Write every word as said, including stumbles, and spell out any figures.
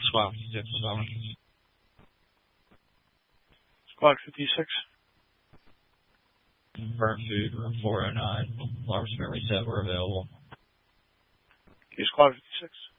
Squad fifty-six is on. Squad fifty-six. Confirmed food, room four oh nine. Large memory set were available. Okay, Squad fifty-six.